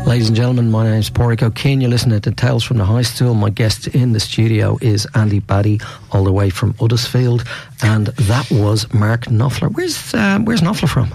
Ladies and gentlemen, my name's Pádraig O'Keefe. You're listening to Tales from the High Stool. My guest in the studio is Andy Baddy, all the way from Uddersfield, and that was Mark Knopfler. Where's Knopfler from?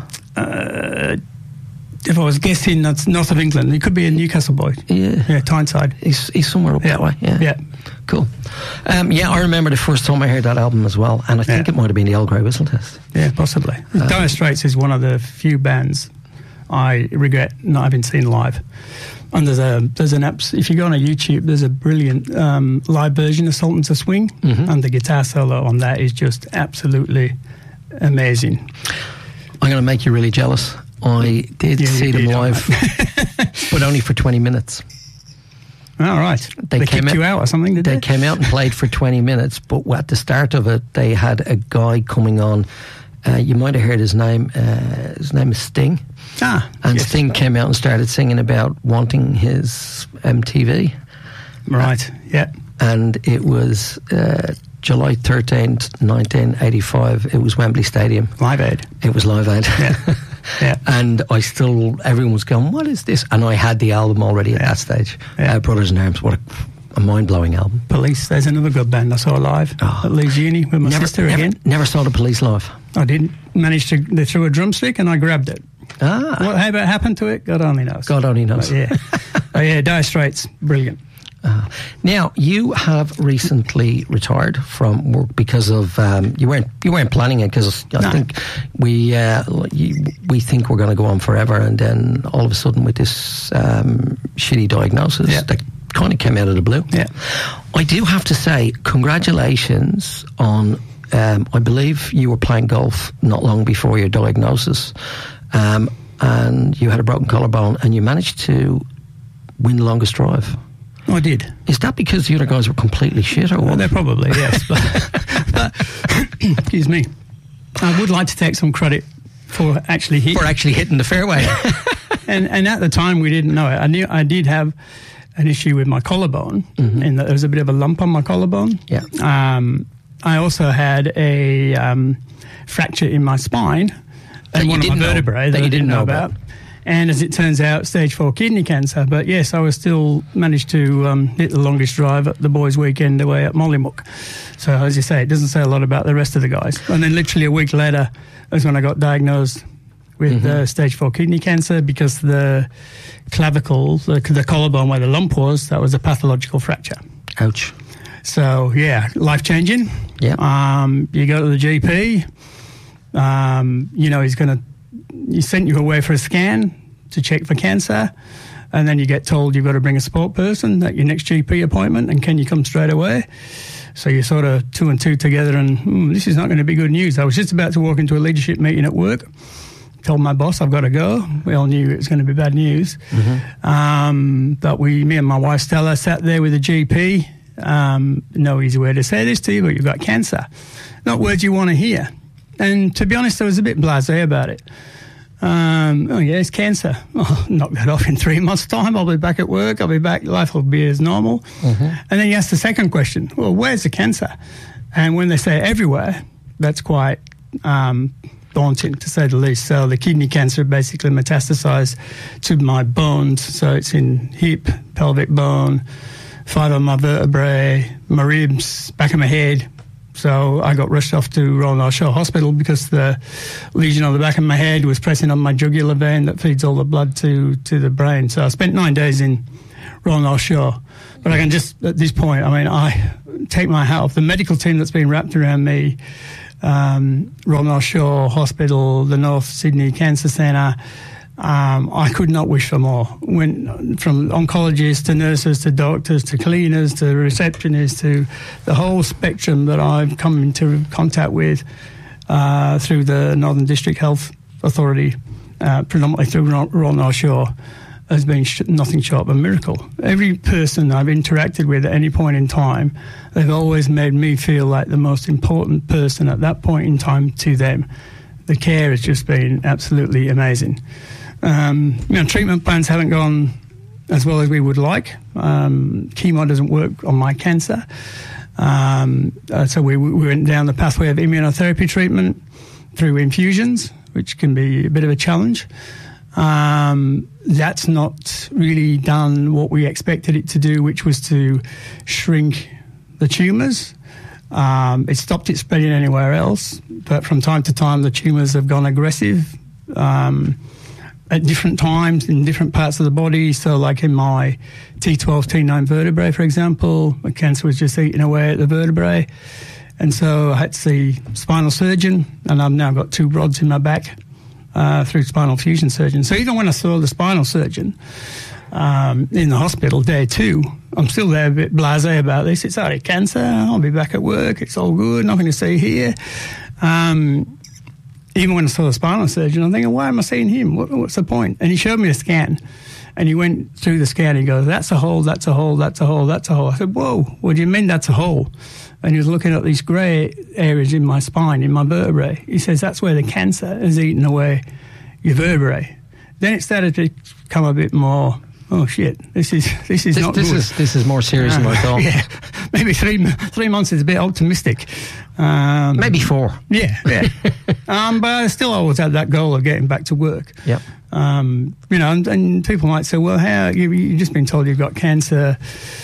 If I was guessing, that's north of England. He could be a Newcastle boy. Yeah, Tyneside. He's somewhere up that way. Yeah. Cool. I remember the first time I heard that album as well, and I think it might have been the Old Grey Whistle Test. Yeah, possibly. Dire Straits is one of the few bands I regret not having seen live. And there's an app. If you go on YouTube, there's a brilliant live version of Sultans of Swing, and the guitar solo on that is just absolutely amazing. I'm going to make you really jealous. I did see them live, but only for 20 minutes. All right. They kicked you out or something, did they? They came out and played for 20 minutes, but at the start of it, they had a guy coming on. You might have heard his name. His name is Sting. Sting came out and started singing about wanting his MTV. Right, And it was July 13th, 1985. It was Wembley Stadium. Live Aid. It was Live Aid. Yeah. And everyone was going, what is this? And I had the album already at that stage. Brothers in Arms, what a mind-blowing album. Police, there's another good band I saw live at Leeds Uni with my sister again. Never saw the Police live. I didn't. They threw a drumstick and I grabbed it. What happened to it? God only knows. God only knows. Dire Straits, brilliant. Now, you have recently retired from work because of you weren't planning it, because I think we think we're going to go on forever, and then all of a sudden with this shitty diagnosis that kind of came out of the blue. I do have to say congratulations on I believe you were playing golf not long before your diagnosis, and you had a broken collarbone and you managed to win the longest drive. I did. Is that because the other guys were completely shit, or what? Well, they're probably, yes. But excuse me. I would like to take some credit for actually hitting the fairway. and at the time, we didn't know it. I did have an issue with my collarbone, in that there was a bit of a lump on my collarbone. Yeah. I also had a fracture in my spine and one of my vertebrae that I didn't know about. And as it turns out, stage 4 kidney cancer. But yes, I was still managed to hit the longest drive at the boys' weekend away at Mollymook. So as you say, it doesn't say a lot about the rest of the guys. And then literally a week later was when I got diagnosed with stage 4 kidney cancer, because the clavicle, the collarbone where the lump was, that was a pathological fracture. Ouch. So life-changing. Yeah. You go to the GP. He sent you away for a scan to check for cancer, and then you get told you've got to bring a sport person at your next GP appointment, and can you come straight away? So you sort of two and two together, and this is not going to be good news. I was just about to walk into a leadership meeting at work, told my boss I've got to go. We all knew it was going to be bad news. But me and my wife Stella sat there with a GP. No easy way to say this to you, but you've got cancer. Not words you want to hear. And to be honest, I was a bit blasé about it. It's cancer. I'll knock that off in 3 months' time. I'll be back at work. I'll be back. Life will be as normal. And then you ask the second question, well, where's the cancer? And when they say everywhere, that's quite daunting, to say the least. So the kidney cancer basically metastasized to my bones. So it's in hip, pelvic bone, 5 of my vertebrae, my ribs, back of my head. So I got rushed off to Royal North Shore Hospital because the lesion on the back of my head was pressing on my jugular vein that feeds all the blood to the brain. So I spent 9 days in Royal North Shore. But I can just, at this point, I take my hat off. The medical team that's been wrapped around me, Royal North Shore Hospital, the North Sydney Cancer Centre, I could not wish for more. From oncologists to nurses to doctors to cleaners to receptionists to the whole spectrum that I've come into contact with through the Northern District Health Authority, predominantly through Royal North Shore, has been nothing short of a miracle. Every person I've interacted with at any point in time, they've always made me feel like the most important person at that point in time to them. The care has just been absolutely amazing. Treatment plans haven't gone as well as we would like. Chemo doesn't work on my cancer. So we went down the pathway of immunotherapy treatment through infusions, which can be a bit of a challenge. Then that's not really done what we expected it to do, which was to shrink the tumours. It stopped it spreading anywhere else, but from time to time the tumours have gone aggressive at different times in different parts of the body. So like in my T12, T9 vertebrae, for example, the cancer was just eating away at the vertebrae. And so I had to see a spinal surgeon, and I've now got 2 rods in my back through spinal fusion surgeon. So even when I saw the spinal surgeon in the hospital, day 2, I'm still there a bit blasé about this. It's only cancer. I'll be back at work. It's all good. Nothing to see here. Even when I saw the spinal surgeon, I'm thinking, why am I seeing him? What's the point? And he showed me a scan, and he went through the scan. He goes, that's a hole, that's a hole, that's a hole, that's a hole. I said, whoa, what do you mean that's a hole? And he was looking at these grey areas in my spine, in my vertebrae. He says, that's where the cancer has eaten away your vertebrae. Then it started to become a bit more, oh shit, this is not good. This is more serious than I thought. Yeah, maybe 3 months is a bit optimistic. Maybe 4. Yeah. But I still always had that goal of getting back to work. Yeah. And people might say, well, how you've just been told you've got cancer.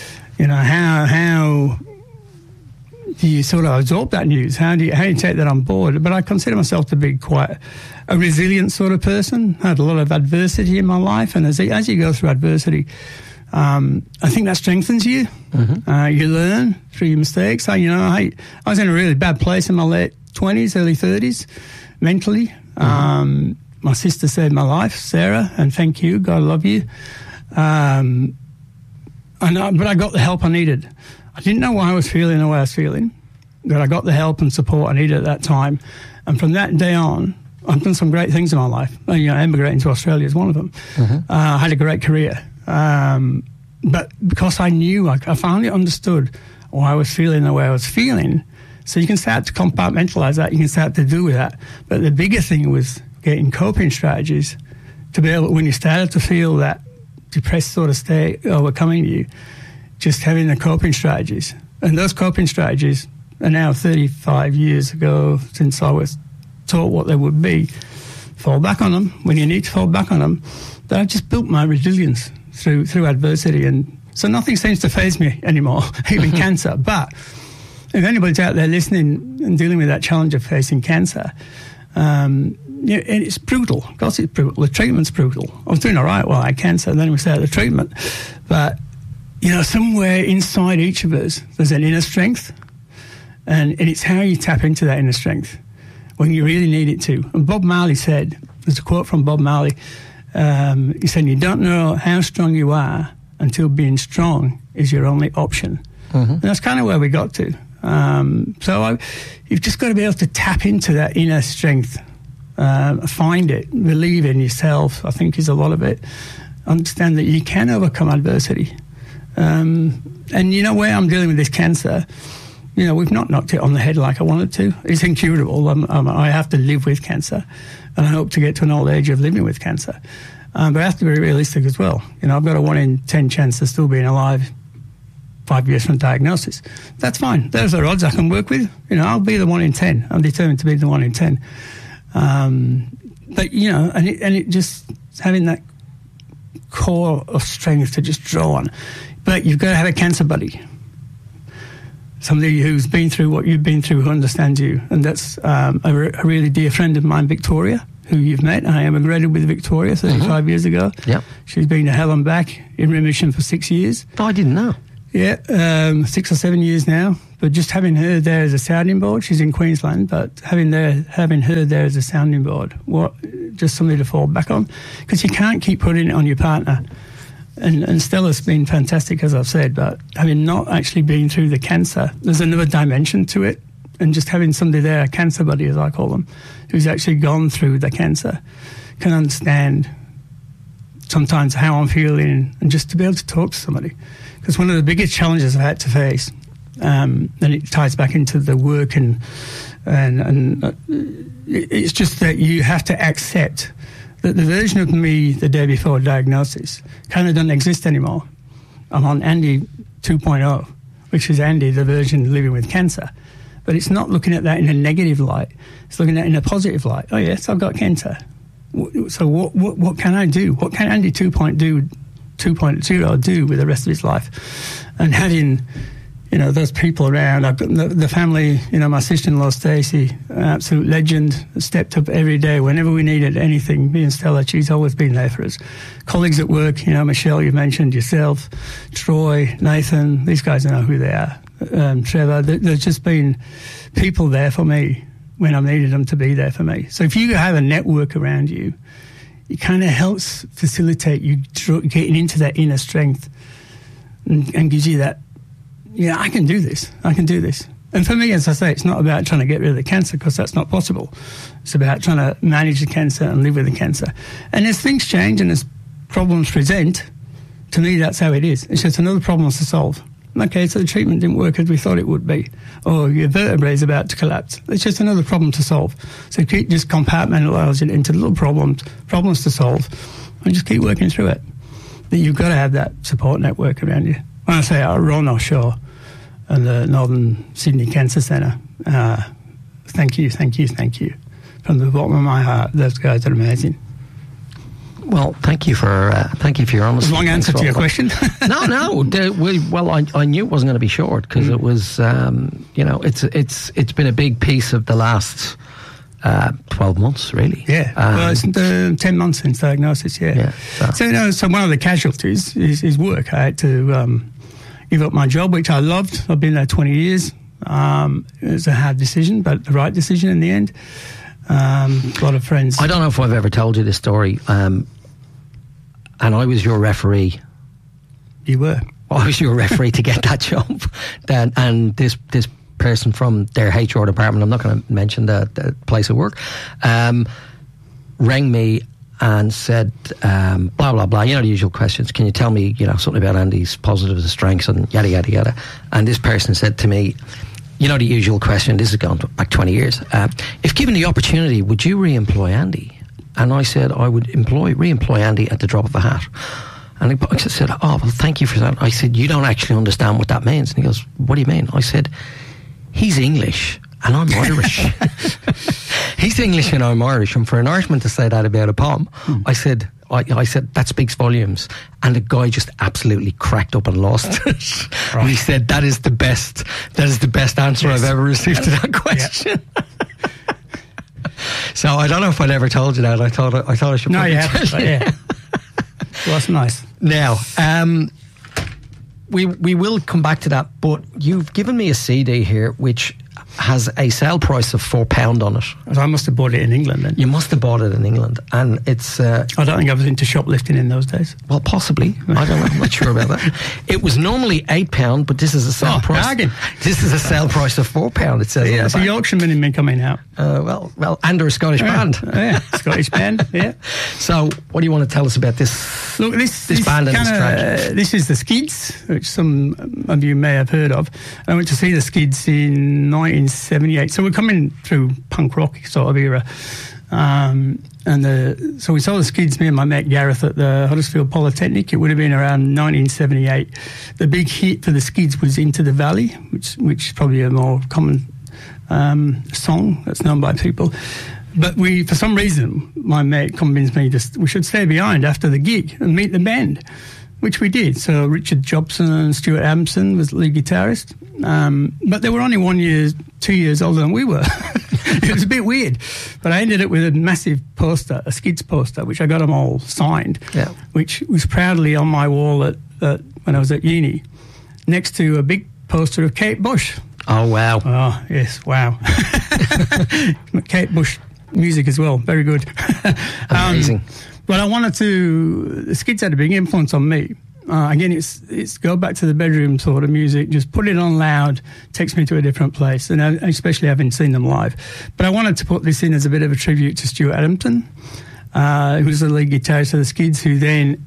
How do you sort of absorb that news? How do you take that on board? But I consider myself to be quite a resilient sort of person. I had a lot of adversity in my life, and as you go through adversity, I think that strengthens you. Mm-hmm. You learn through your mistakes. I was in a really bad place in my late 20s, early 30s, mentally. Mm-hmm. My sister saved my life, Sarah, and thank you. God love you. But I got the help I needed. I didn't know why I was feeling the way I was feeling, but I got the help and support I needed at that time. And from that day on, I've done some great things in my life. Emigrating to Australia is one of them. Mm-hmm. I had a great career. But because I knew, I finally understood why I was feeling the way I was feeling. So you can start to compartmentalize that. You can start to do with that. But the bigger thing was getting coping strategies to be able, when you started to feel that depressed sort of state overcoming you, just having the coping strategies. And those coping strategies are now 35 years ago since I was taught what they would be. Fall back on them when you need to fall back on them. But I just built my resilience through adversity. And so nothing seems to faze me anymore, even cancer. But if anybody's out there listening and dealing with that challenge of facing cancer, and it's brutal. Of course it's brutal. The treatment's brutal. I was doing all right while I had cancer, and then we started the treatment. But somewhere inside each of us, there's an inner strength, and it's how you tap into that inner strength when you really need it to. And Bob Marley said, there's a quote from Bob Marley, he said, you don't know how strong you are until being strong is your only option. Mm-hmm. And that's kind of where we got to. You've just got to be able to tap into that inner strength, find it, believe in yourself, I think is a lot of it. Understand that you can overcome adversity. And where I'm dealing with this cancer, we've not knocked it on the head like I wanted to. It's incurable. I have to live with cancer, and I hope to get to an old age of living with cancer. But I have to be realistic as well. I've got a 1 in 10 chance of still being alive 5 years from diagnosis. That's fine. Those are odds I can work with. I'll be the 1 in 10. I'm determined to be the 1 in 10. But it just having that core of strength to just draw on. But you've got to have a cancer buddy. Somebody who's been through what you've been through, who understands you. And that's a really dear friend of mine, Victoria, who you've met. I emigrated with Victoria 35 years ago. Yep. She's been to hell and back in remission for 6 years. Oh, I didn't know. Yeah, 6 or 7 years now. But just having her there as a sounding board, she's in Queensland, but having her there as a sounding board, just something to fall back on. Because you can't keep putting it on your partner. And Stella's been fantastic, as I've said, but having not actually been through the cancer, there's another dimension to it. And just having somebody there, a cancer buddy, as I call them, who's actually gone through the cancer, can understand sometimes how I'm feeling, and just to be able to talk to somebody. Because one of the biggest challenges I've had to face, and it ties back into the work, and it's just that you have to accept that the version of me the day before diagnosis kind of doesn't exist anymore. I'm on Andy 2.0, which is Andy, the version living with cancer. But it's not looking at that in a negative light. It's looking at it in a positive light. Oh, yes, I've got cancer. So what can I do? What can Andy 2.0 do with the rest of his life? And having, those people around. I've got the family, my sister-in-law, Stacey, an absolute legend, stepped up every day whenever we needed anything. Me and Stella, she's always been there for us. Colleagues at work, Michelle, you mentioned, yourself, Troy, Nathan, these guys know who they are. Trevor, there's just been people there for me when I needed them to be there for me. So if you have a network around you, it kind of helps facilitate you getting into that inner strength and gives you that, I can do this. And for me, as I say, it's not about trying to get rid of the cancer, because that's not possible. It's about trying to manage the cancer and live with the cancer. And as things change and as problems present, to me, that's how it is. It's just another problem to solve. Okay, so the treatment didn't work as we thought it would be. Or your vertebrae is about to collapse. It's just another problem to solve. So keep just compartmentalising it into little problems to solve, and just keep working through it. But you've got to have that support network around you. When I say Ron O'Shaw and the Northern Sydney Cancer Centre, thank you. From the bottom of my heart, those guys are amazing. Well, thank you for your honesty. Long answer to your question. No. I knew it wasn't going to be short, because it was, it's been a big piece of the last 12 months, really. Yeah. Well, it's 10 months since diagnosis. Yeah. So one of the casualties is work. I had to give up my job, which I loved. I've been there 20 years. It was a hard decision, but the right decision in the end. A lot of friends. I don't know if I've ever told you this story. And I was your referee. You were. I was your referee to get that job. And this person from their HR department, I'm not going to mention the place of work, rang me and said, blah, blah, blah, the usual questions. Can you tell me, something about Andy's positives and strengths and yada, yada, yada. And this person said to me, the usual question, this has gone back 20 years. If given the opportunity, would you re-employ Andy? And I said, I would re-employ Andy at the drop of a hat. And I said, oh, well, thank you for that. I said, you don't actually understand what that means. And he goes, what do you mean? I said, he's English and I'm Irish. He's English and I'm Irish. And for an Irishman to say that about a Pom, I said, that speaks volumes. And the guy just absolutely cracked up and lost it. Right. And he said, that is the best answer I've ever received to that question. Yep. So I don't know if I'd ever told you that. I thought I should. No, you haven't. Yeah. Well, that's nice. Now, we will come back to that. But you've given me a CD here, which has a sale price of £4 on it. I must have bought it in England then. You must have bought it in England. And it's... I don't think I was into shoplifting in those days. Well, possibly. I don't know. I'm not sure about that. It was normally £8, but this is a sale price. Bargain. This is a sale price of £4, it says. Yeah, it's a Yorkshireman in me coming out. Well, and a Scottish band. Yeah, Scottish band, yeah. So, what do you want to tell us about this? Look, this band and this track? This is the Skids, which some of you may have heard of. I went to see the Skids in 1978. So we're coming through punk rock sort of era. So we saw the Skids, me and my mate Gareth, at the Huddersfield Polytechnic. It would have been around 1978. The big hit for the Skids was Into the Valley, which is probably a more common song that's known by people. But for some reason, my mate convinced me we should stay behind after the gig and meet the band, which we did. So Richard Jobson and Stuart Adamson was the lead guitarist. But they were only 2 years older than we were. It was a bit weird. But I ended up with a massive poster, a Skids poster, which I got them all signed, which was proudly on my wall when I was at uni, next to a big poster of Kate Bush. Oh, wow. Oh, yes, wow. Kate Bush music as well, very good. Amazing. But I wanted the Skids had a big influence on me. Again, it's go back to the bedroom sort of music, just put it on loud, takes me to a different place, and especially having seen them live. But I wanted to put this in as a bit of a tribute to Stuart Adamson, who was the lead guitarist of the Skids, who then,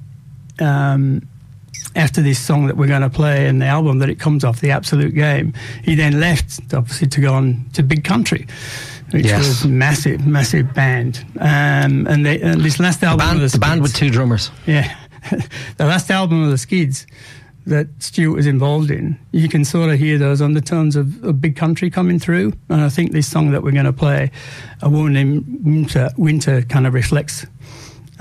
after this song that we're going to play and the album that it comes off, The Absolute Game, he then left, obviously, to go on to Big Country, which was massive, massive band. And this last album of the Skids... The band with 2 drummers. Yeah. The last album of the Skids that Stuart was involved in, you can sort of hear those undertones of Big Country coming through. And I think this song that we're going to play, A Woman Named Winter, kind of reflects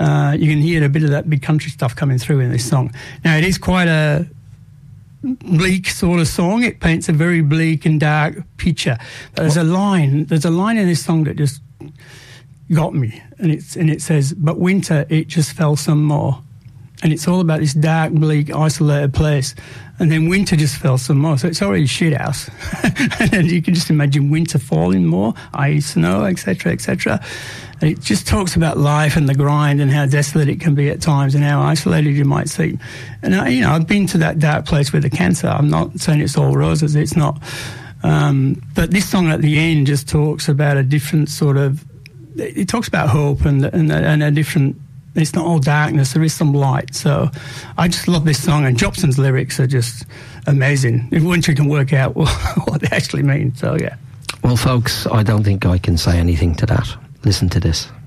You can hear a bit of that big country stuff coming through in this song. Now, it is quite a bleak sort of song. It paints a very bleak and dark picture. But there's a line in this song that just got me, and it says, "But winter, it just fell some more." And it's all about this dark, bleak, isolated place. And then winter just fell some more. So it's already shit house. And then you can just imagine winter falling more, i.e. snow, etc., etc. And it just talks about life and the grind and how desolate it can be at times and how isolated you might seem. And, I've been to that dark place with the cancer. I'm not saying it's all roses. It's not. But this song at the end just talks about a different sort of... It talks about hope and a different... It's not all darkness, there is some light. So I just love this song, and Jopson's lyrics are just amazing once you can work out what they actually mean. So, yeah. Well, folks, I don't think I can say anything to that. Listen to this.